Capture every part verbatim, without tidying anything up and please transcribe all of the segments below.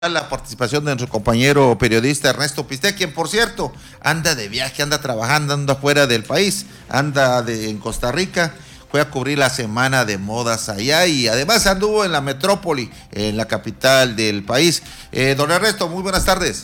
la participación de nuestro compañero periodista Ernesto Pisté, quien por cierto anda de viaje, anda trabajando, anda fuera del país, anda de, en Costa Rica, fue a cubrir la semana de modas allá y además anduvo en la metrópoli, en la capital del país. Eh, don Ernesto, muy buenas tardes.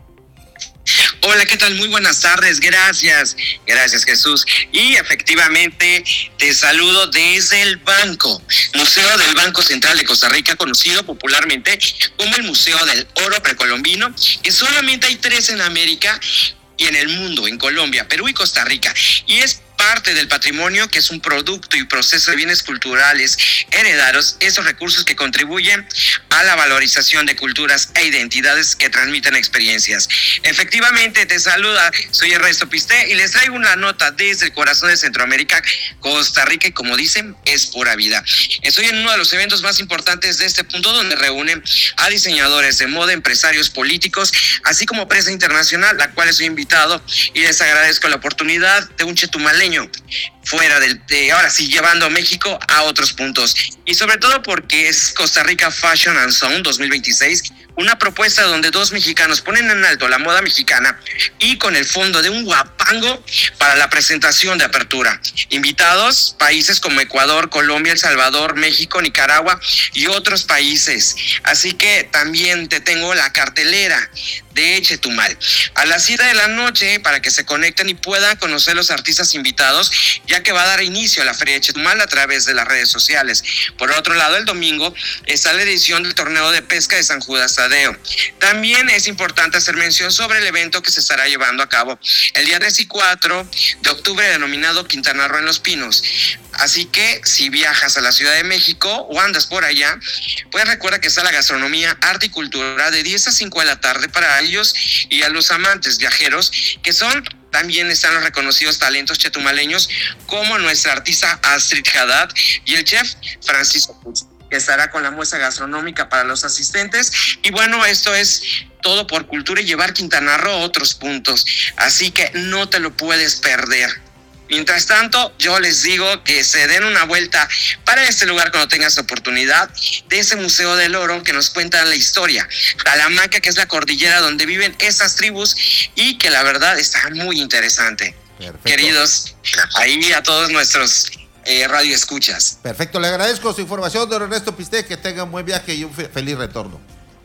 Hola, ¿qué tal? Muy buenas tardes, gracias, gracias Jesús. Y efectivamente te saludo desde el Banco, Museo del Banco Central de Costa Rica, conocido popularmente como el Museo del Oro Precolombino, que solamente hay tres en América y en el mundo, en Colombia, Perú y Costa Rica, y es parte del patrimonio que es un producto y proceso de bienes culturales heredados, esos recursos que contribuyen a la valorización de culturas e identidades que transmiten experiencias. Efectivamente, te saluda, soy Ernesto Pisté y les traigo una nota desde el corazón de Centroamérica, Costa Rica, y como dicen, es pura vida. Estoy en uno de los eventos más importantes de este punto, donde reúnen a diseñadores de moda, empresarios, políticos, así como prensa internacional, la cual soy invitado, y les agradezco la oportunidad de un chetumaleño fuera del, de ahora sí, llevando a México a otros puntos, y sobre todo porque es Costa Rica Fashion and Sound dos mil veintiséis, una propuesta donde dos mexicanos ponen en alto la moda mexicana y con el fondo de un guapango para la presentación de apertura. Invitados, países como Ecuador, Colombia, El Salvador, México, Nicaragua y otros países. Así que también te tengo la cartelera de Chetumal a las siete de la noche para que se conecten y puedan conocer los artistas invitados, ya que va a dar inicio a la Feria de Chetumal a través de las redes sociales. Por otro lado, el domingo está la edición del torneo de pesca de San Judas Tadeo. También es importante hacer mención sobre el evento que se estará llevando a cabo el día tres y cuatro de octubre, denominado Quintana Roo en Los Pinos. Así que si viajas a la Ciudad de México o andas por allá, pues recuerda que está la gastronomía, arte y cultura de diez a cinco de la tarde para ellos y a los amantes viajeros, que son, también están los reconocidos talentos chetumaleños como nuestra artista Astrid Haddad y el chef Francisco Puig, que estará con la muestra gastronómica para los asistentes. Y bueno, esto es todo por cultura y llevar Quintana Roo a otros puntos, así que no te lo puedes perder. Mientras tanto, yo les digo que se den una vuelta para este lugar cuando tengas oportunidad, de ese Museo del Oro que nos cuenta la historia, Talamanca, que es la cordillera donde viven esas tribus y que la verdad está muy interesante. Perfecto. Queridos, ahí a todos nuestros eh, radioescuchas. Perfecto, le agradezco su información, don Ernesto Pisté, que tenga un buen viaje y un fe- feliz retorno.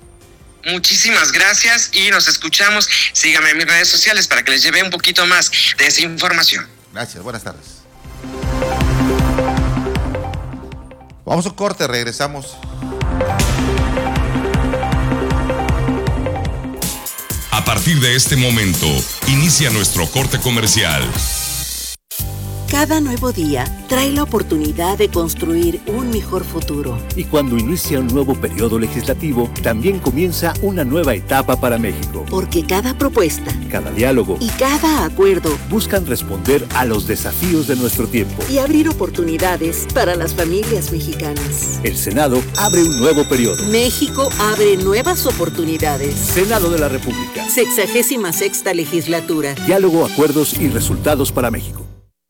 Muchísimas gracias y nos escuchamos. Síganme en mis redes sociales para que les lleve un poquito más de esa información. Gracias, buenas tardes. Vamos a un corte, regresamos. A partir de este momento, inicia nuestro corte comercial. Cada nuevo día trae la oportunidad de construir un mejor futuro. Y cuando inicia un nuevo periodo legislativo, también comienza una nueva etapa para México. Porque cada propuesta, cada diálogo y cada acuerdo buscan responder a los desafíos de nuestro tiempo y abrir oportunidades para las familias mexicanas. El Senado abre un nuevo periodo. México abre nuevas oportunidades. Senado de la República. Sexagésima sexta legislatura. Diálogo, acuerdos y resultados para México.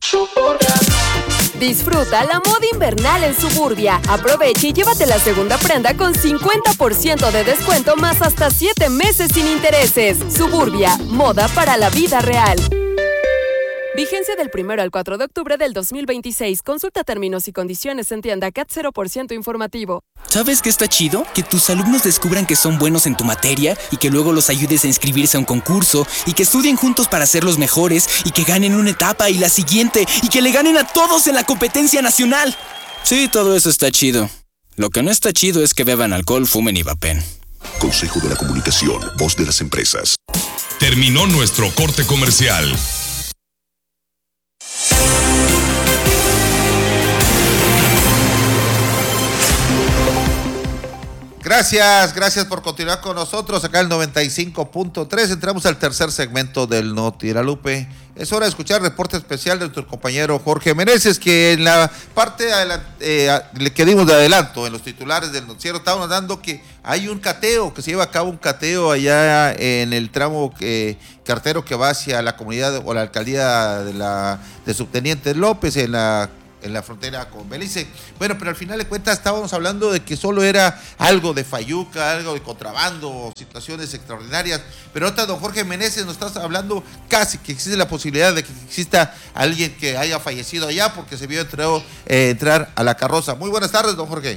Disfruta la moda invernal en Suburbia. Aprovecha y llévate la segunda prenda con cincuenta por ciento de descuento más hasta siete meses sin intereses. Suburbia, moda para la vida real. Vigencia del primero al cuatro de octubre del dos mil veintiséis. Consulta términos y condiciones en tienda C A T cero por ciento informativo. ¿Sabes qué está chido? Que tus alumnos descubran que son buenos en tu materia y que luego los ayudes a inscribirse a un concurso y que estudien juntos para ser los mejores y que ganen una etapa y la siguiente y que le ganen a todos en la competencia nacional. Sí, todo eso está chido. Lo que no está chido es que beban alcohol, fumen y vapen. Consejo de la Comunicación, voz de las empresas. Terminó nuestro corte comercial. Gracias, gracias por continuar con nosotros acá el noventa y cinco punto tres. Entramos al tercer segmento del Noti Guadalupe. Es hora de escuchar el reporte especial de nuestro compañero Jorge Meneses, que en la parte eh, que dimos de adelanto en los titulares del noticiero estábamos dando que hay un cateo, que se lleva a cabo un cateo allá en el tramo eh, cartero que va hacia la comunidad o la alcaldía de la de Subteniente López, en la en la frontera con Belice. Bueno, pero al final de cuentas estábamos hablando de que solo era algo de fayuca, algo de contrabando, situaciones extraordinarias, pero ahorita don Jorge Meneses nos estás hablando casi que existe la posibilidad de que exista alguien que haya fallecido allá porque se vio entrado, eh, entrar a la carroza. Muy buenas tardes, don Jorge.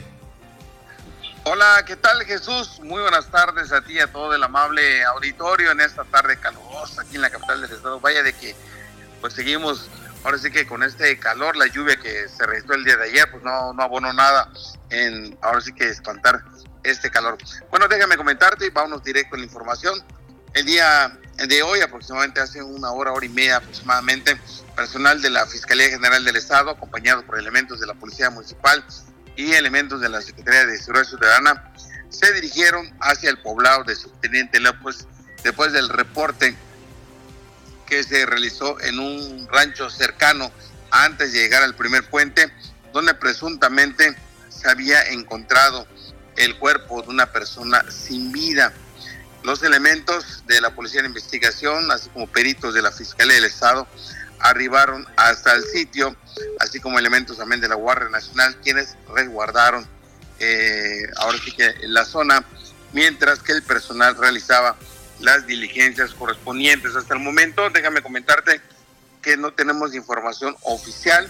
Hola, ¿qué tal, Jesús? Muy buenas tardes a ti y a todo el amable auditorio en esta tarde calurosa aquí en la capital del estado. Vaya de que pues seguimos, ahora sí que con este calor, la lluvia que se registró el día de ayer, pues no, no abonó nada en, ahora sí que espantar este calor. Bueno, déjame comentarte y vámonos directo a la información. El día de hoy, aproximadamente hace una hora, hora y media aproximadamente, personal de la Fiscalía General del Estado, acompañado por elementos de la Policía Municipal y elementos de la Secretaría de Seguridad Ciudadana, se dirigieron hacia el poblado de Subteniente López después del reporte que se realizó en un rancho cercano antes de llegar al primer puente, donde presuntamente se había encontrado el cuerpo de una persona sin vida. Los elementos de la Policía de Investigación, así como peritos de la Fiscalía del Estado, arribaron hasta el sitio, así como elementos también de la Guardia Nacional, quienes resguardaron eh, ahora sí que la zona, mientras que el personal realizaba las diligencias correspondientes. Hasta el momento, déjame comentarte que no tenemos información oficial.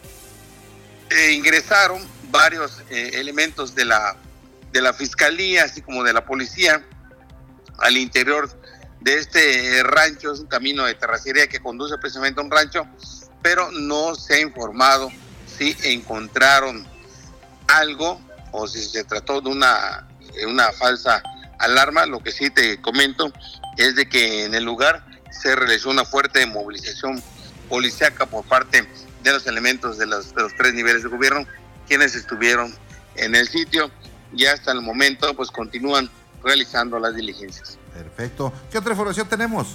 Eh, ingresaron varios eh, elementos de la, de la Fiscalía, así como de la Policía, al interior de este rancho. Es un camino de terracería que conduce precisamente a un rancho, pero no se ha informado si encontraron algo o si se trató de una, una falsa alarma. Lo que sí te comento es de que en el lugar se realizó una fuerte movilización policíaca por parte de los elementos de los, de los tres niveles de gobierno, quienes estuvieron en el sitio y hasta el momento pues continúan realizando las diligencias. Perfecto. ¿Qué otra información tenemos?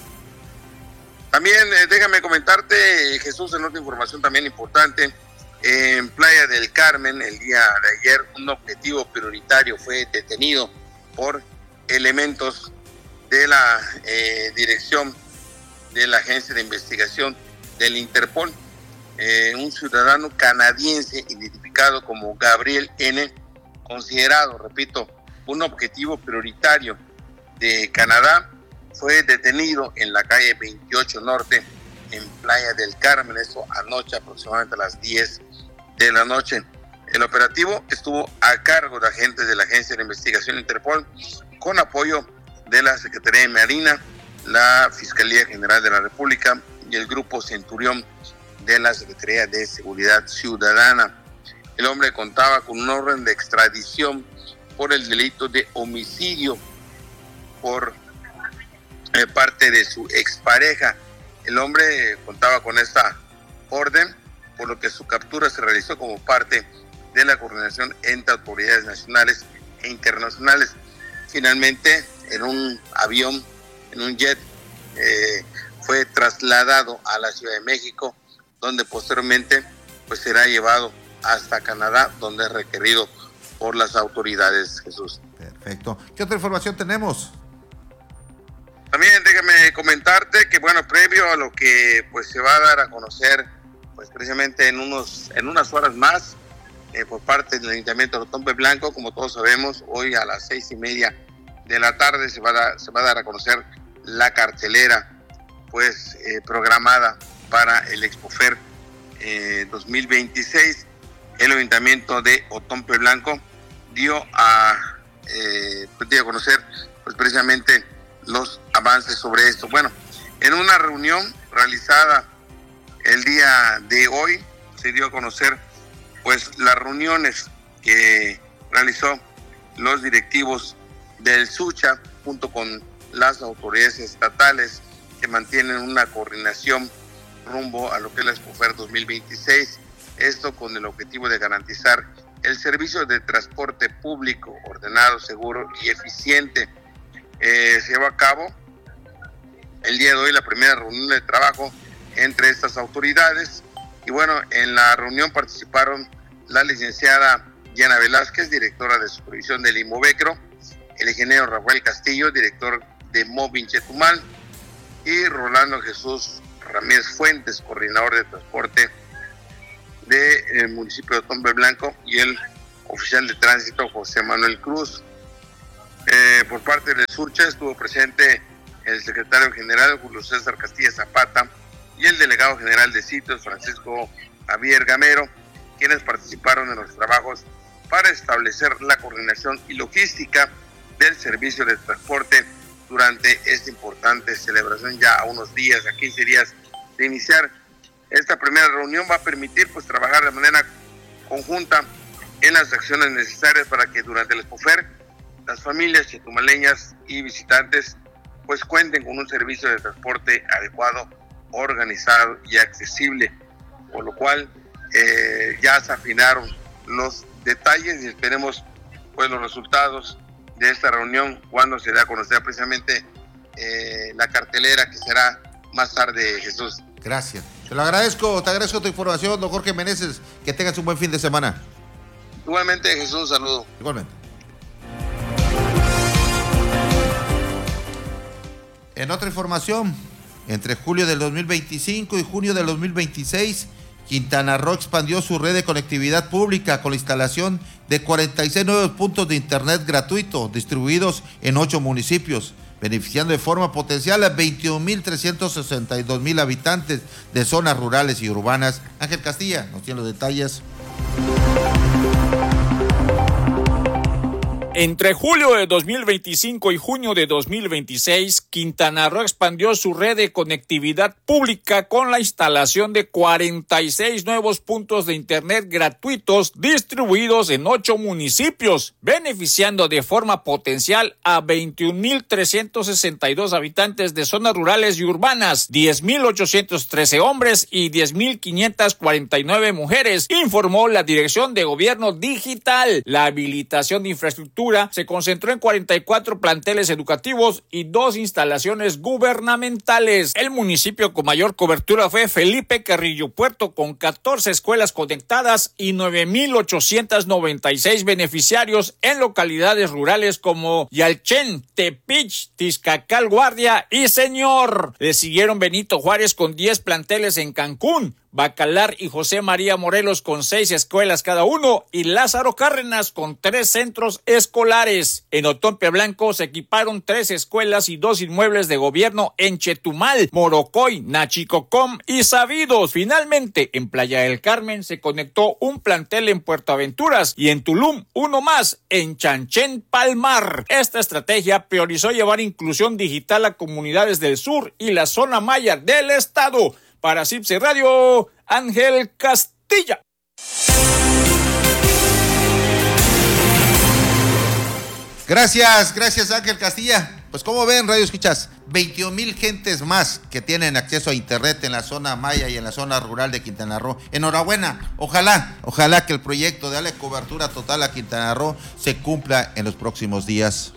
También eh, déjame comentarte, Jesús, en otra información también importante, eh, en Playa del Carmen el día de ayer un objetivo prioritario fue detenido por elementos de la eh, dirección de la Agencia de Investigación del Interpol. Eh, un ciudadano canadiense identificado como Gabriel N., considerado, repito, un objetivo prioritario de Canadá, fue detenido en la calle veintiocho Norte, en Playa del Carmen, eso anoche aproximadamente a las diez de la noche. El operativo estuvo a cargo de agentes de la Agencia de Investigación Interpol, con apoyo de la Secretaría de Marina, la Fiscalía General de la República y el Grupo Centurión de la Secretaría de Seguridad Ciudadana. El hombre contaba con un orden de extradición por el delito de homicidio por eh, parte de su expareja. El hombre contaba con esta orden, por lo que su captura se realizó como parte de la coordinación entre autoridades nacionales e internacionales. Finalmente, en un avión, en un jet, eh, fue trasladado a la Ciudad de México, donde posteriormente pues será llevado hasta Canadá, donde es requerido por las autoridades, Jesús. Perfecto. ¿Qué otra información tenemos? También déjame comentarte que, bueno, previo a lo que pues se va a dar a conocer, pues precisamente en unos en unas horas más, eh, por parte del Ayuntamiento de Otompe Blanco, como todos sabemos, hoy a las seis y media de la tarde se va a dar, se va a dar a conocer la cartelera, pues eh, programada para el Expofer eh, dos mil veintiséis. El Ayuntamiento de Otompe Blanco dio a, eh, pues, dio a conocer pues precisamente los avances sobre esto. Bueno, en una reunión realizada el día de hoy se dio a conocer pues las reuniones que realizó los directivos del SUCHA junto con las autoridades estatales que mantienen una coordinación rumbo a lo que es la Expofer dos mil veintiséis, esto con el objetivo de garantizar el servicio de transporte público ordenado, seguro y eficiente. Eh, se llevó a cabo el día de hoy la primera reunión de trabajo entre estas autoridades y bueno, en la reunión participaron la licenciada Diana Velázquez, directora de supervisión del Inmovecro, el ingeniero Rafael Castillo, director de Movin Chetumal, y Rolando Jesús Ramírez Fuentes, coordinador de transporte del municipio de Otompe Blanco y el oficial de tránsito José Manuel Cruz. Eh, por parte del Surcha estuvo presente el secretario general Julio César Castilla Zapata y el delegado general de sitios Francisco Javier Gamero, quienes participaron en los trabajos para establecer la coordinación y logística del servicio de transporte durante esta importante celebración, ya a unos días, a quince días de iniciar. Esta primera reunión va a permitir pues trabajar de manera conjunta en las acciones necesarias para que durante el Expofer las familias chetumaleñas y visitantes pues cuenten con un servicio de transporte adecuado, organizado y accesible, por lo cual eh, ya se afinaron los detalles y esperemos pues los resultados de esta reunión cuando se dé a conocer precisamente eh, la cartelera que será más tarde, Jesús. Gracias. Te lo agradezco, te agradezco tu información, don Jorge Meneses. Que tengas un buen fin de semana. Igualmente, Jesús, saludo. Igualmente. En otra información, entre julio del dos mil veinticinco y junio del dos mil veintiséis, Quintana Roo expandió su red de conectividad pública con la instalación de cuarenta y seis nuevos puntos de internet gratuito distribuidos en ocho municipios, beneficiando de forma potencial a veintiún mil trescientos sesenta y dos mil habitantes de zonas rurales y urbanas. Ángel Castilla nos tiene los detalles. Entre julio de dos mil veinticinco y junio de dos mil veintiséis, Quintana Roo expandió su red de conectividad pública con la instalación de cuarenta y seis nuevos puntos de internet gratuitos distribuidos en ocho municipios, beneficiando de forma potencial a veintiún mil trescientos sesenta y dos habitantes de zonas rurales y urbanas, diez mil ochocientos trece hombres y diez mil quinientas cuarenta y nueve mujeres, informó la Dirección de Gobierno Digital. La habilitación de infraestructura se concentró en cuarenta y cuatro planteles educativos y dos instalaciones gubernamentales. El municipio con mayor cobertura fue Felipe Carrillo Puerto, con catorce escuelas conectadas y nueve mil ochocientos noventa y seis beneficiarios en localidades rurales como Yalchen, Tepich, Tizcacal, Guardia y Señor. Le siguieron Benito Juárez con diez planteles en Cancún, Bacalar y José María Morelos con seis escuelas cada uno y Lázaro Cárdenas con tres centros escolares. En Otompe Blanco se equiparon tres escuelas y dos inmuebles de gobierno en Chetumal, Morocoy, Nachicocom y Sabidos. Finalmente, en Playa del Carmen se conectó un plantel en Puerto Aventuras y en Tulum uno más en Chanchén, Palmar. Esta estrategia priorizó llevar inclusión digital a comunidades del sur y la zona maya del estado. Para C I P C Radio, Ángel Castilla. Gracias, gracias Ángel Castilla. Pues como ven, Radio Escuchas, veintiún mil gentes más que tienen acceso a internet en la zona maya y en la zona rural de Quintana Roo. Enhorabuena, ojalá, ojalá que el proyecto de darle cobertura total a Quintana Roo se cumpla en los próximos días.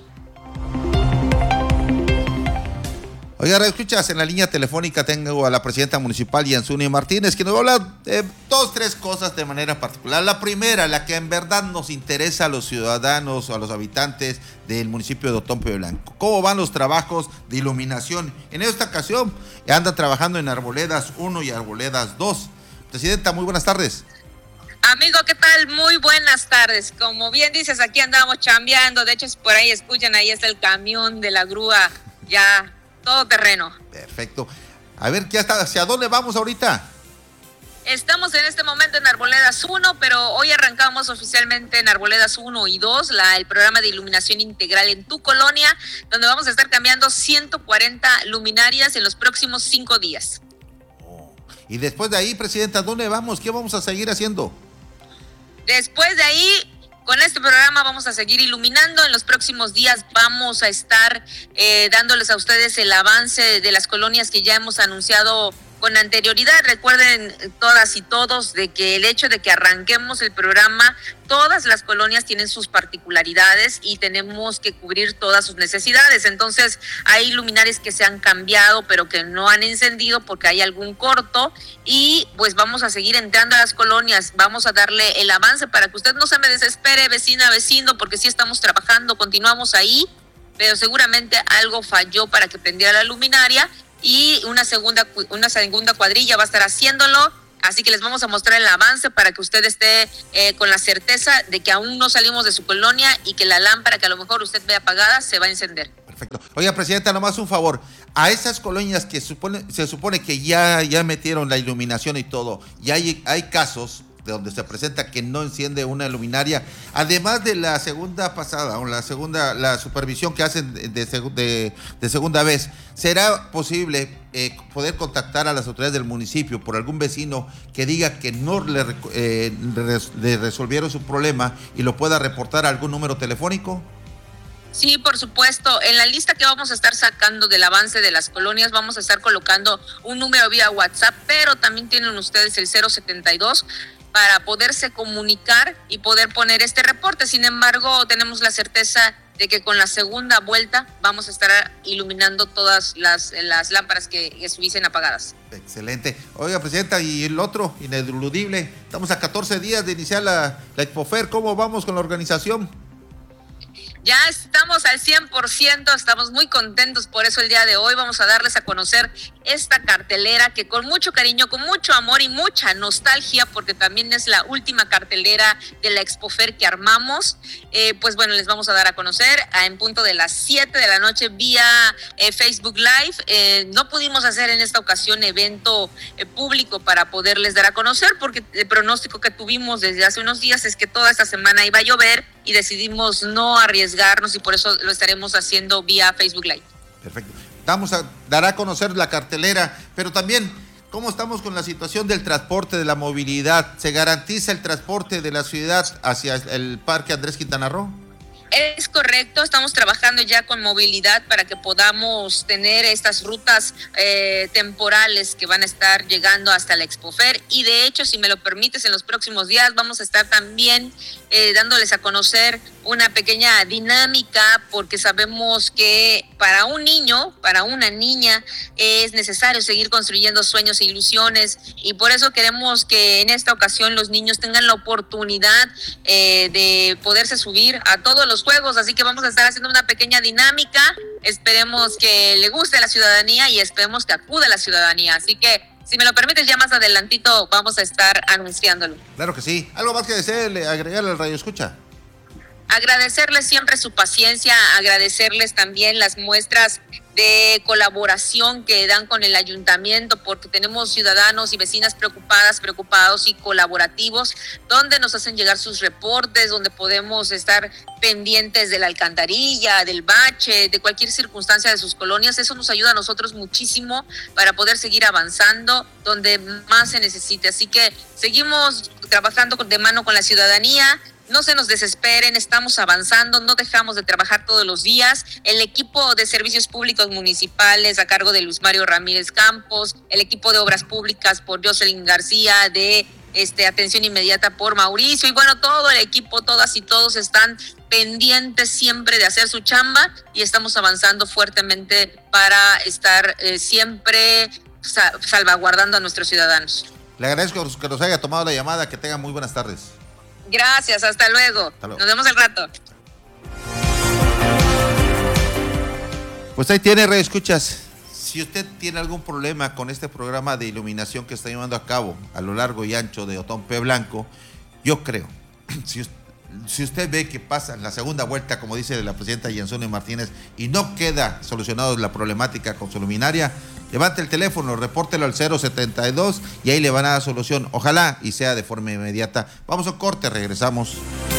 Oiga, Radio Escuchas, en la línea telefónica tengo a la presidenta municipal, Yanzuni Martínez, que nos va a hablar de dos, tres cosas de manera particular. La primera, la que en verdad nos interesa a los ciudadanos, a los habitantes del municipio de Otompe Blanco. ¿Cómo van los trabajos de iluminación? En esta ocasión andan trabajando en Arboledas uno y Arboledas dos. Presidenta, muy buenas tardes. Amigo, ¿qué tal? Muy buenas tardes. Como bien dices, aquí andamos chambeando. De hecho, por ahí escuchan, ahí está el camión de la grúa ya todo terreno. Perfecto. A ver, ¿qué hasta, ¿hacia dónde vamos ahorita? Estamos en este momento en Arboledas uno, pero hoy arrancamos oficialmente en Arboledas uno y dos, la, el programa de iluminación integral en tu colonia, donde vamos a estar cambiando ciento cuarenta luminarias en los próximos cinco días. Oh. Y después de ahí, presidenta, ¿dónde vamos? ¿Qué vamos a seguir haciendo? Después de ahí, con este programa vamos a seguir iluminando. En los próximos días vamos a estar eh, dándoles a ustedes el avance de las colonias que ya hemos anunciado con anterioridad. Recuerden todas y todos de que el hecho de que arranquemos el programa, todas las colonias tienen sus particularidades y tenemos que cubrir todas sus necesidades. Entonces hay luminarias que se han cambiado pero que no han encendido porque hay algún corto, y pues vamos a seguir entrando a las colonias. Vamos a darle el avance para que usted no se me desespere, vecina, vecino, porque sí estamos trabajando, continuamos ahí, pero seguramente algo falló para que prendiera la luminaria. Y una segunda una segunda cuadrilla va a estar haciéndolo Así que les vamos a mostrar el avance para que usted esté eh, con la certeza de que aún no salimos de su colonia y que la lámpara que a lo mejor usted ve apagada se va a encender. Perfecto. Oiga, presidenta, nomás un favor. A esas colonias que supone, se supone que ya, ya metieron la iluminación y todo, y hay, hay casos de donde se presenta que no enciende una luminaria, además de la segunda pasada o la segunda, la supervisión que hacen de, de, de, de segunda vez, ¿será posible eh, poder contactar a las autoridades del municipio por algún vecino que diga que no le, eh, le resolvieron su problema y lo pueda reportar a algún número telefónico? Sí, por supuesto. En la lista que vamos a estar sacando del avance de las colonias, vamos a estar colocando un número vía WhatsApp, pero también tienen ustedes el cero setenta y dos para poderse comunicar y poder poner este reporte. Sin embargo, tenemos la certeza de que con la segunda vuelta vamos a estar iluminando todas las, las lámparas que estuviesen apagadas. Excelente. Oiga, presidenta, y el otro, ineludible, estamos a catorce días de iniciar la, la Expofer. ¿Cómo vamos con la organización? Ya estamos al cien por ciento, estamos muy contentos, por eso el día de hoy vamos a darles a conocer esta cartelera que con mucho cariño, con mucho amor y mucha nostalgia, porque también es la última cartelera de la Expofer que armamos, eh, pues bueno, les vamos a dar a conocer a, en punto de las siete de la noche vía eh, Facebook Live. Eh, no pudimos hacer en esta ocasión evento eh, público para poderles dar a conocer, porque el pronóstico que tuvimos desde hace unos días es que toda esta semana iba a llover y decidimos no arriesgarnos y por eso lo estaremos haciendo vía Facebook Live. Perfecto. Vamos a dar a conocer la cartelera, pero también cómo estamos con la situación del transporte, de la movilidad. ¿Se garantiza el transporte de la ciudad hacia el Parque Andrés Quintana Roo? Es correcto, estamos trabajando ya con movilidad para que podamos tener estas rutas eh, temporales que van a estar llegando hasta la Expofer, y de hecho, si me lo permites, en los próximos días vamos a estar también eh, dándoles a conocer una pequeña dinámica, porque sabemos que para un niño, para una niña, es necesario seguir construyendo sueños e ilusiones, y por eso queremos que en esta ocasión los niños tengan la oportunidad eh, de poderse subir a todos los juegos, así que vamos a estar haciendo una pequeña dinámica. Esperemos que le guste a la ciudadanía y esperemos que acude a la ciudadanía, así que si me lo permites, ya más adelantito vamos a estar anunciándolo. Claro que sí. ¿Algo más que desee agregarle al Radio Escucha? Agradecerles siempre su paciencia, agradecerles también las muestras de colaboración que dan con el ayuntamiento, porque tenemos ciudadanos y vecinas preocupadas, preocupados y colaborativos, donde nos hacen llegar sus reportes, donde podemos estar pendientes de la alcantarilla, del bache, de cualquier circunstancia de sus colonias. Eso nos ayuda a nosotros muchísimo para poder seguir avanzando donde más se necesite. Así que seguimos trabajando de mano con la ciudadanía. No se nos desesperen, estamos avanzando, no dejamos de trabajar todos los días. El equipo de servicios públicos municipales a cargo de Luis Mario Ramírez Campos, el equipo de obras públicas por Jocelyn García, de este, atención inmediata por Mauricio, y bueno, todo el equipo, todas y todos están pendientes siempre de hacer su chamba y estamos avanzando fuertemente para estar eh, siempre sa- salvaguardando a nuestros ciudadanos. Le agradezco que nos haya tomado la llamada, que tengan muy buenas tardes. Gracias, hasta luego. hasta luego. Nos vemos al rato. Pues ahí tiene, Radio Escuchas. Si usted tiene algún problema con este programa de iluminación que está llevando a cabo a lo largo y ancho de Otompe Blanco, yo creo, si usted, si usted ve que pasa la segunda vuelta, como dice la presidenta Yansone Martínez, y no queda solucionado la problemática con su luminaria, levante el teléfono, repórtelo al cero setenta y dos y ahí le van a dar solución. Ojalá y sea de forma inmediata. Vamos a un corte, regresamos.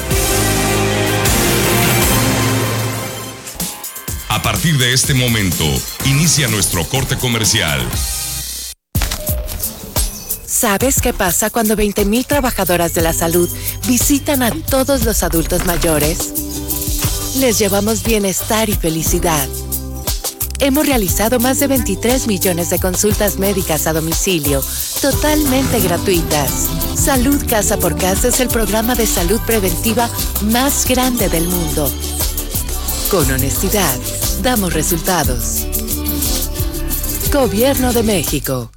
A partir de este momento, inicia nuestro corte comercial. ¿Sabes qué pasa cuando veinte mil trabajadoras de la salud visitan a todos los adultos mayores? Les llevamos bienestar y felicidad. Hemos realizado más de veintitrés millones de consultas médicas a domicilio, totalmente gratuitas. Salud Casa por Casa es el programa de salud preventiva más grande del mundo. Con honestidad, damos resultados. Gobierno de México.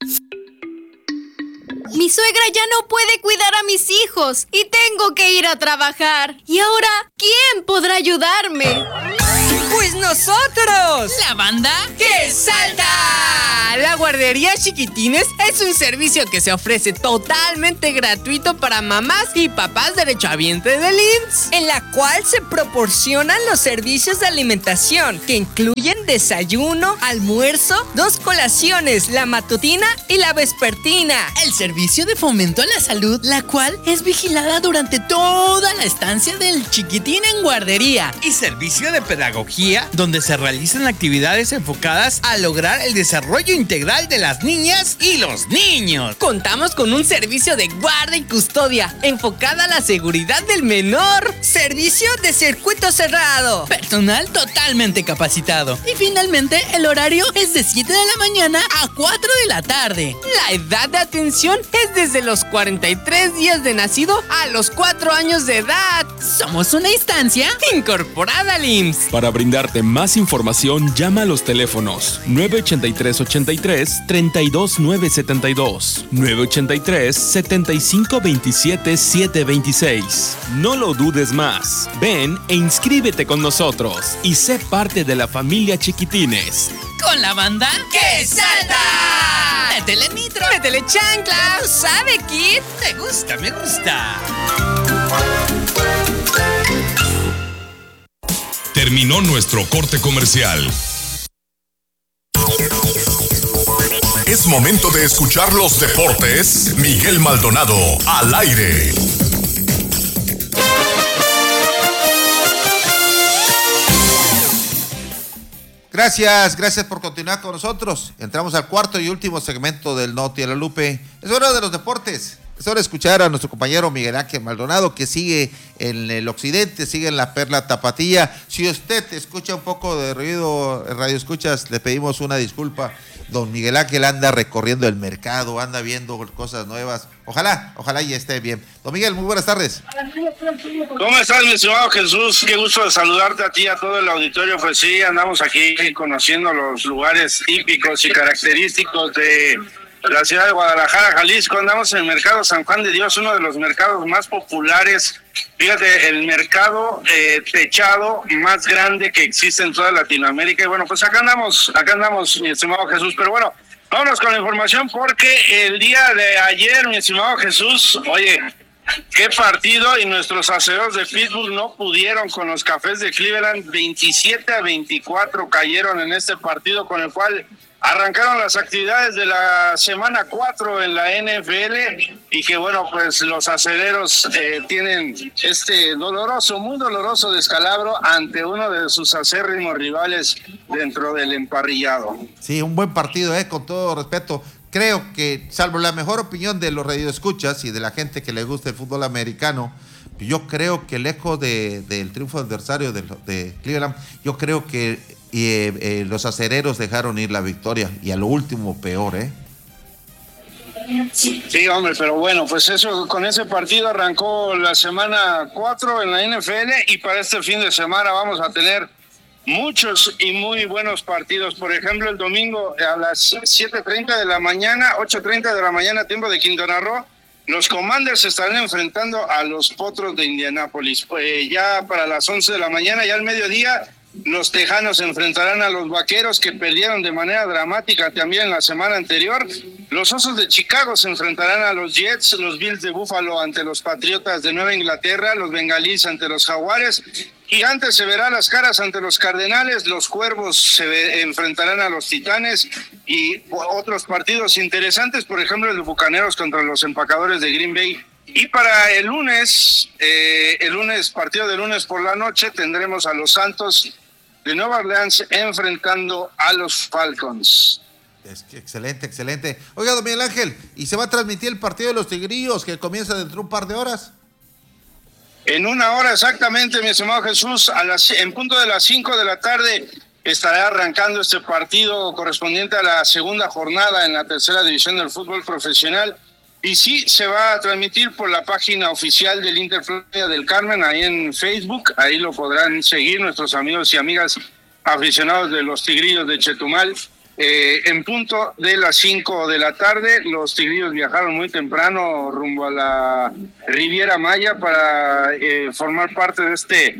Mi suegra ya no puede cuidar a mis hijos y tengo que ir a trabajar. ¿Y ahora quién podrá ayudarme? ¡Pues nosotros! ¡La banda que salta! La guardería Chiquitines es un servicio que se ofrece totalmente gratuito para mamás y papás derechohabientes del I M S S, en la cual se proporcionan los servicios de alimentación que incluyen desayuno, almuerzo, dos colaciones, la matutina y la vespertina. El servicio de fomento a la salud, la cual es vigilada durante toda la estancia del chiquitín en guardería. Y servicio de pedagogía, donde se realizan actividades enfocadas a lograr el desarrollo integral de las niñas y los niños. Contamos con un servicio de guarda y custodia enfocada a la seguridad del menor. Servicio de circuito cerrado. Personal totalmente capacitado. Y finalmente, el horario es de siete de la mañana a cuatro de la tarde. La edad de atención es desde los cuarenta y tres días de nacido a los cuatro años de edad. Somos una instancia incorporada al I M S S. Para brindarte más información, llama a los teléfonos nueve ochenta y tres ochenta y tres treinta y dos nueve setenta y dos, nueve ochenta y tres setenta y cinco veintisiete setecientos veintiséis. No lo dudes más. Ven e inscríbete con nosotros y sé parte de la familia Chiquitines. Con la banda que salta. Métele nitro. Métele chancla. ¿Tú sabes, Kid? Me gusta, me gusta. Terminó nuestro corte comercial. Es momento de escuchar los deportes. Miguel Maldonado al aire. Gracias, gracias por continuar con nosotros. Entramos al cuarto y último segmento del Noti a la Lupe. Es hora de los deportes. Es hora de escuchar a nuestro compañero Miguel Ángel Maldonado, que sigue en el occidente, sigue en la Perla Tapatía. Si usted escucha un poco de ruido en Radio Escuchas, le pedimos una disculpa. Don Miguel Ángel anda recorriendo el mercado, anda viendo cosas nuevas. Ojalá, ojalá y esté bien. Don Miguel, muy buenas tardes. ¿Cómo estás, mi estimado Jesús? Qué gusto de saludarte a ti y a todo el auditorio. Pues sí, andamos aquí conociendo los lugares típicos y característicos de la ciudad de Guadalajara, Jalisco. Andamos en el Mercado San Juan de Dios, uno de los mercados más populares. Fíjate, el mercado eh, techado más grande que existe en toda Latinoamérica. Y bueno, pues acá andamos, acá andamos, mi estimado Jesús. Pero bueno, vámonos con la información porque el día de ayer, mi estimado Jesús, oye, qué partido, y nuestros aceros de Pittsburgh no pudieron con los Cafés de Cleveland. veintisiete a veinticuatro cayeron en este partido, con el cual arrancaron las actividades de la semana cuatro en la N F L, y que bueno, pues los acereros eh, tienen este doloroso, muy doloroso descalabro ante uno de sus acérrimos rivales dentro del emparrillado. Sí, un buen partido, eh, con todo respeto. Creo que, salvo la mejor opinión de los radioescuchas y de la gente que le gusta el fútbol americano, yo creo que lejos de, del triunfo adversario de, de Cleveland, yo creo que y, eh, eh, los acereros dejaron ir la victoria, y a lo último peor, ¿eh? Sí, hombre, pero bueno, pues eso, con ese partido arrancó la semana cuatro en la N F L, y para este fin de semana vamos a tener muchos y muy buenos partidos. Por ejemplo, el domingo a las siete treinta de la mañana, ocho treinta de la mañana, tiempo de Quintana Roo, los Commanders estarán enfrentando a los Potros de Indianápolis. Pues ya para las once de la mañana, ya al mediodía, los Tejanos enfrentarán a los Vaqueros, que perdieron de manera dramática también la semana anterior. Los Osos de Chicago se enfrentarán a los Jets, los Bills de Buffalo ante los Patriotas de Nueva Inglaterra, los Bengalíes ante los Jaguares. Gigantes se verá las caras ante los Cardenales, los Cuervos se ve, enfrentarán a los Titanes, y otros partidos interesantes, por ejemplo el de Bucaneros contra los Empacadores de Green Bay. Y para el lunes, eh, el lunes, partido de lunes por la noche, tendremos a los Santos de Nueva Orleans enfrentando a los Falcons. Es que excelente, excelente. Oiga, don Miguel Ángel, ¿y se va a transmitir el partido de los Tigrillos que comienza dentro de un par de horas? En una hora exactamente, mi estimado Jesús, a las, en punto de las cinco de la tarde estará arrancando este partido correspondiente a la segunda jornada en la tercera división del fútbol profesional. Y sí, se va a transmitir por la página oficial del Inter Florida del Carmen, ahí en Facebook. Ahí lo podrán seguir nuestros amigos y amigas aficionados de los Tigrillos de Chetumal. Eh, en punto de las cinco de la tarde, los Tigrillos viajaron muy temprano rumbo a la Riviera Maya para eh, formar parte de este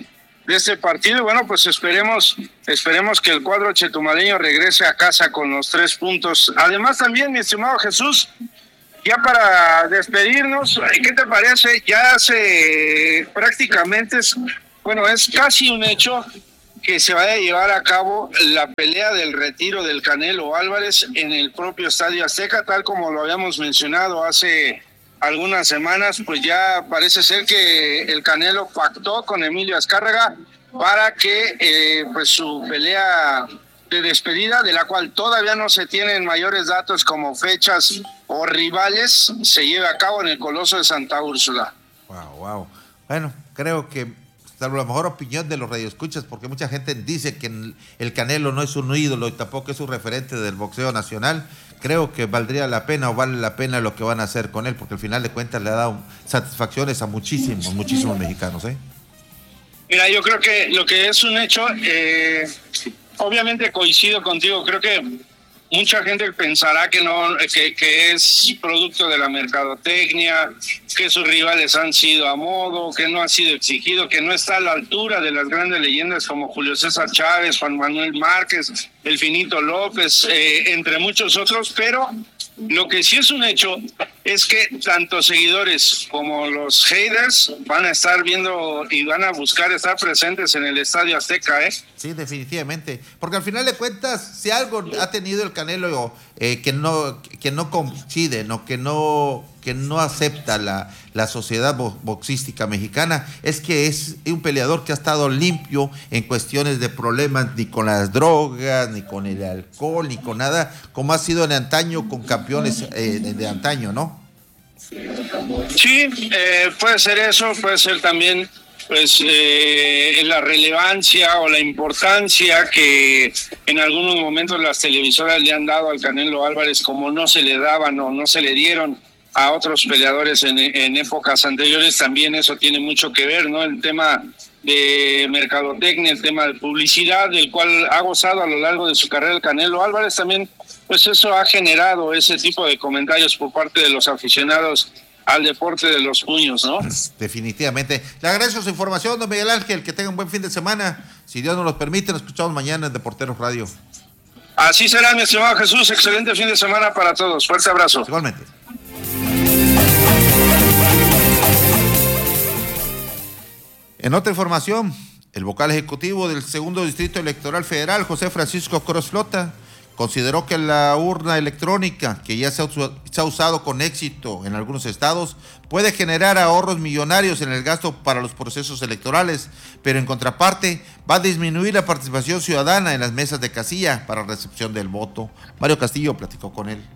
de este partido. Y bueno, pues esperemos, esperemos que el cuadro chetumaleño regrese a casa con los tres puntos. Además también, mi estimado Jesús, ya para despedirnos, ¿qué te parece? Ya se prácticamente, es, bueno, es casi un hecho que se vaya a llevar a cabo la pelea del retiro del Canelo Álvarez en el propio Estadio Azteca, tal como lo habíamos mencionado hace algunas semanas. Pues ya parece ser que el Canelo pactó con Emilio Azcárraga para que eh, pues su pelea de despedida, de la cual todavía no se tienen mayores datos como fechas o rivales, se lleve a cabo en el Coloso de Santa Úrsula. Wow, wow. Bueno, creo que salvo la mejor opinión de los radioescuchas, porque mucha gente dice que el Canelo no es un ídolo y tampoco es un referente del boxeo nacional, creo que valdría la pena o vale la pena lo que van a hacer con él, porque al final de cuentas le ha dado satisfacciones a muchísimos, muchísimos mexicanos, ¿eh? Mira, yo creo que lo que es un hecho, eh, obviamente coincido contigo, creo que mucha gente pensará que no, que, que es producto de la mercadotecnia, que sus rivales han sido a modo, que no ha sido exigido, que no está a la altura de las grandes leyendas como Julio César Chávez, Juan Manuel Márquez, El Finito López, eh, entre muchos otros, pero lo que sí es un hecho es que tanto seguidores como los haters van a estar viendo y van a buscar estar presentes en el Estadio Azteca, ¿eh? Sí, definitivamente, porque al final de cuentas, si algo ha tenido el Canelo eh, que no que no coincide, no que no que no acepta la, la sociedad bo boxística mexicana, es que es un peleador que ha estado limpio en cuestiones de problemas, ni con las drogas, ni con el alcohol, ni con nada, como ha sido en antaño con campeones eh, de, de antaño, ¿no? Sí, eh, puede ser eso, puede ser también pues eh, la relevancia o la importancia que en algunos momentos las televisoras le han dado al Canelo Álvarez, como no se le daban o no se le dieron a otros peleadores en, en épocas anteriores. También eso tiene mucho que ver, ¿no? El tema de mercadotecnia, el tema de publicidad, del cual ha gozado a lo largo de su carrera el Canelo Álvarez, también pues eso ha generado ese tipo de comentarios por parte de los aficionados al deporte de los puños, ¿no? Definitivamente. Le agradezco su información, don Miguel Ángel, que tenga un buen fin de semana. Si Dios nos lo permite, nos escuchamos mañana en Deporteros Radio. Así será, mi estimado Jesús. Excelente fin de semana para todos. Fuerte abrazo. Igualmente. En otra información, el vocal ejecutivo del segundo Distrito Electoral Federal, José Francisco Cruz Flota, consideró que la urna electrónica, que ya se ha, se ha usado con éxito en algunos estados, puede generar ahorros millonarios en el gasto para los procesos electorales, pero en contraparte va a disminuir la participación ciudadana en las mesas de casilla para recepción del voto. Mario Castillo platicó con él.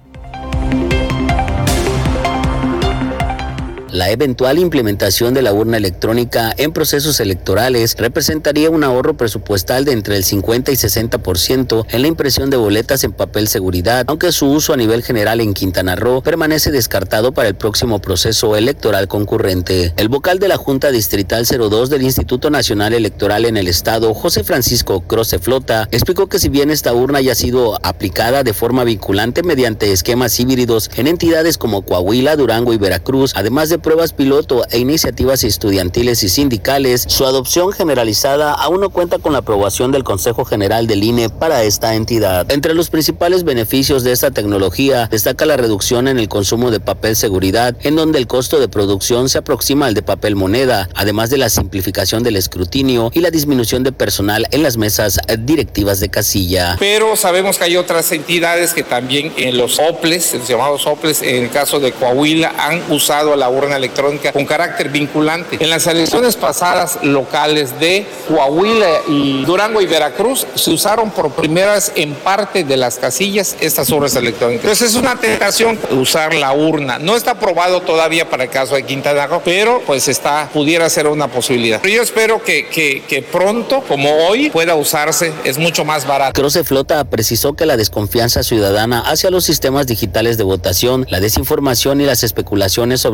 La eventual implementación de la urna electrónica en procesos electorales representaría un ahorro presupuestal de entre el cincuenta y sesenta por ciento en la impresión de boletas en papel seguridad, aunque su uso a nivel general en Quintana Roo permanece descartado para el próximo proceso electoral concurrente. El vocal de la Junta Distrital cero dos del Instituto Nacional Electoral en el estado, José Francisco Croce Flota, explicó que si bien esta urna ya ha sido aplicada de forma vinculante mediante esquemas híbridos en entidades como Coahuila, Durango y Veracruz, además de pruebas piloto e iniciativas estudiantiles y sindicales, su adopción generalizada aún no cuenta con la aprobación del Consejo General del I N E para esta entidad. Entre los principales beneficios de esta tecnología destaca la reducción en el consumo de papel seguridad, en donde el costo de producción se aproxima al de papel moneda, además de la simplificación del escrutinio y la disminución de personal en las mesas directivas de casilla. Pero sabemos que hay otras entidades que también en los OPLES, los llamados OPLES, en el caso de Coahuila, han usado la urna electrónica con carácter vinculante. En las elecciones pasadas locales de Coahuila y Durango y Veracruz se usaron por primera vez en parte de las casillas estas urnas electrónicas. Entonces es una tentación usar la urna. No está aprobado todavía para el caso de Quintana Roo, pero pues está, pudiera ser una posibilidad. Pero yo espero que, que, que pronto, como hoy, pueda usarse. Es mucho más barato. Croce Flota precisó que la desconfianza ciudadana hacia los sistemas digitales de votación, la desinformación y las especulaciones sobre la alteración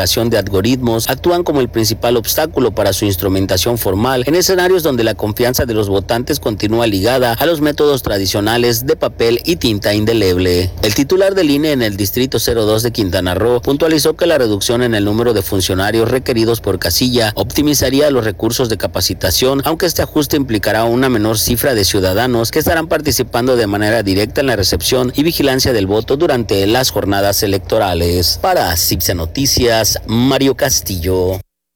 operación de algoritmos actúan como el principal obstáculo para su instrumentación formal en escenarios donde la confianza de los votantes continúa ligada a los métodos tradicionales de papel y tinta indeleble. El titular del I N E en el Distrito cero dos de Quintana Roo puntualizó que la reducción en el número de funcionarios requeridos por casilla optimizaría los recursos de capacitación, aunque este ajuste implicará una menor cifra de ciudadanos que estarán participando de manera directa en la recepción y vigilancia del voto durante las jornadas electorales. Para Cipse Noticias, Mario Castillo.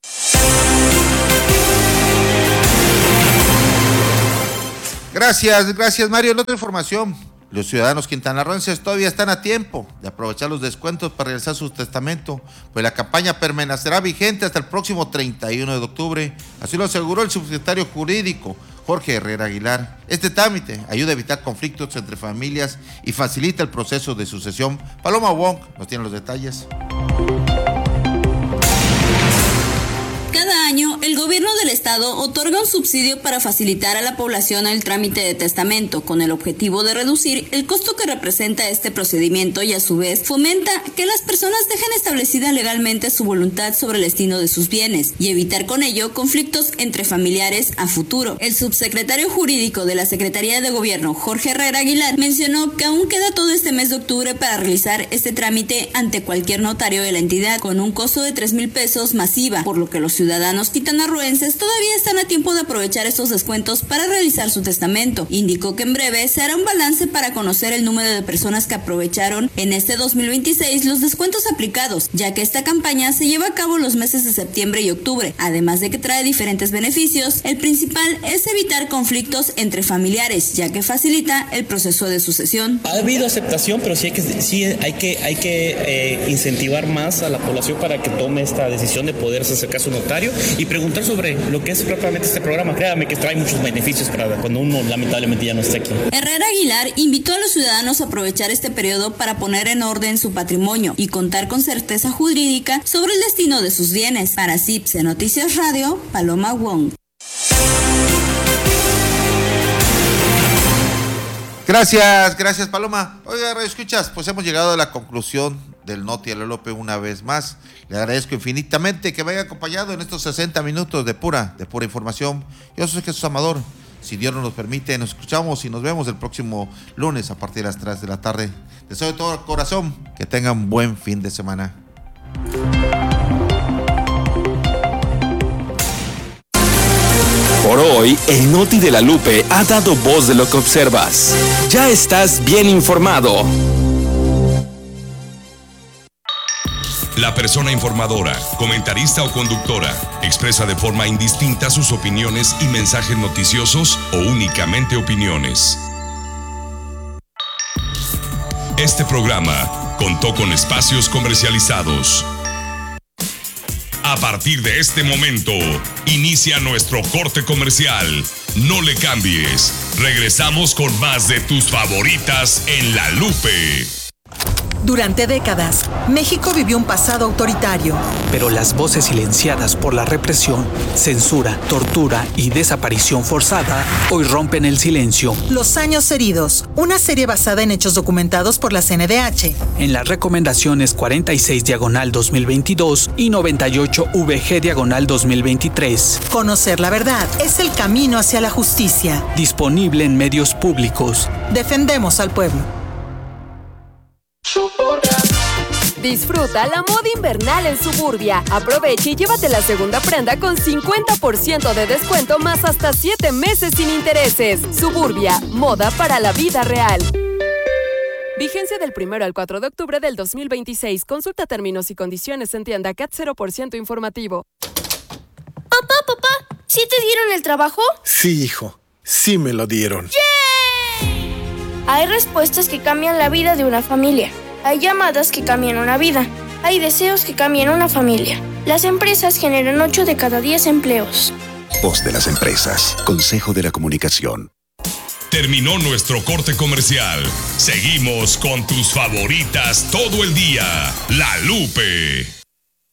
Gracias, gracias Mario. En otra información, los ciudadanos quintanarroenses todavía están a tiempo de aprovechar los descuentos para realizar su testamento, pues la campaña permanecerá vigente hasta el próximo treinta y uno de octubre. Así lo aseguró el subsecretario jurídico Jorge Herrera Aguilar. Este trámite ayuda a evitar conflictos entre familias y facilita el proceso de sucesión. Paloma Wong nos tiene los detalles. Cada año, el gobierno del estado otorga un subsidio para facilitar a la población el trámite de testamento, con el objetivo de reducir el costo que representa este procedimiento y a su vez fomenta que las personas dejen establecida legalmente su voluntad sobre el destino de sus bienes y evitar con ello conflictos entre familiares a futuro. El subsecretario jurídico de la Secretaría de Gobierno, Jorge Herrera Aguilar, mencionó que aún queda todo este mes de octubre para realizar este trámite ante cualquier notario de la entidad con un costo de tres mil pesos masiva, por lo que los ciudadanos quintanarroenses todavía están a tiempo de aprovechar estos descuentos para realizar su testamento. Indicó que en breve se hará un balance para conocer el número de personas que aprovecharon en este dos mil veintiséis los descuentos aplicados, ya que esta campaña se lleva a cabo los meses de septiembre y octubre. Además de que trae diferentes beneficios, el principal es evitar conflictos entre familiares, ya que facilita el proceso de sucesión. Ha habido aceptación, pero sí hay que, sí hay que, hay que eh, incentivar más a la población para que tome esta decisión de poderse acercar a su notario y preguntar sobre lo que es propiamente este programa. Créame que trae muchos beneficios para cuando uno lamentablemente ya no esté aquí. Herrera Aguilar invitó a los ciudadanos a aprovechar este periodo para poner en orden su patrimonio y contar con certeza jurídica sobre el destino de sus bienes. Para Cipse Noticias Radio, Paloma Wong. Gracias, gracias Paloma. Oiga, Radio Escuchas, pues hemos llegado a la conclusión del Noti al Lope una vez más. Le agradezco infinitamente que me haya acompañado en estos sesenta minutos de pura, de pura información. Yo soy Jesús Amador. Si Dios nos permite, nos escuchamos y nos vemos el próximo lunes a partir de las tres de la tarde. Deseo de todo corazón que tengan buen fin de semana. Por hoy, el Noti de la Lupe ha dado voz de lo que observas. Ya estás bien informado. La persona informadora, comentarista o conductora expresa de forma indistinta sus opiniones y mensajes noticiosos o únicamente opiniones. Este programa contó con espacios comercializados. A partir de este momento, inicia nuestro corte comercial. No le cambies. Regresamos con más de tus favoritas en La Lupe. Durante décadas, México vivió un pasado autoritario. Pero las voces silenciadas por la represión, censura, tortura y desaparición forzada hoy rompen el silencio. Los años heridos, una serie basada en hechos documentados por la C N D H. En las recomendaciones cuarenta y seis diagonal dos mil veintidós y noventa y ocho V G diagonal dos mil veintitrés. Conocer la verdad es el camino hacia la justicia. Disponible en medios públicos. Defendemos al pueblo. Disfruta la moda invernal en Suburbia. Aprovecha y llévate la segunda prenda con cincuenta por ciento de descuento más hasta siete meses sin intereses. Suburbia, moda para la vida real. Vigencia del primero al cuatro de octubre del dos mil veintiséis. Consulta términos y condiciones en tienda C A T cero por ciento informativo. Papá, papá, ¿sí te dieron el trabajo? Sí, hijo, sí me lo dieron. ¡Yay! Hay respuestas que cambian la vida de una familia. Hay llamadas que cambian una vida. Hay deseos que cambian una familia. Las empresas generan ocho de cada diez empleos. Voz de las empresas. Consejo de la Comunicación. Terminó nuestro corte comercial. Seguimos con tus favoritas todo el día. La Lupe.